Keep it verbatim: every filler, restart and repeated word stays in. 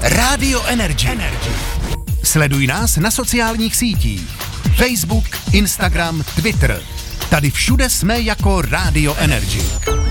Radio Energy. Energy. Sleduj nás na sociálních sítích. Facebook, Instagram, Twitter. Tady všude jsme jako Radio Energy.